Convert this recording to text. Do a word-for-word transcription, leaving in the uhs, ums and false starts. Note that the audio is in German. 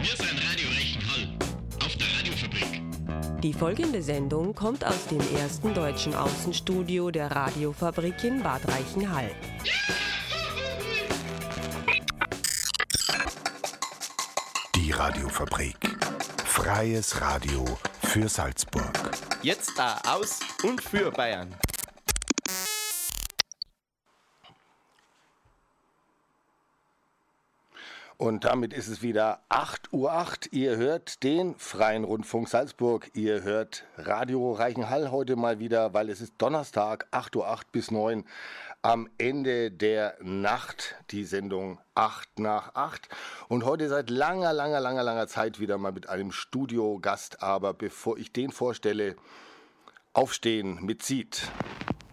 Wir sind Radio Reichenhall auf der Radiofabrik. Die folgende Sendung kommt aus dem ersten deutschen Außenstudio der Radiofabrik in Bad Reichenhall. Die Radiofabrik. Freies Radio für Salzburg. Jetzt da aus und für Bayern. Und damit ist es wieder acht Uhr acht. Ihr hört den Freien Rundfunk Salzburg. Ihr hört Radio Reichenhall heute mal wieder, weil es ist Donnerstag, acht Uhr acht bis neun. Am Ende der Nacht die Sendung acht nach acht. Und heute seit langer, langer, langer, langer Zeit wieder mal mit einem Studiogast. Aber bevor ich den vorstelle, aufstehen mit Seed.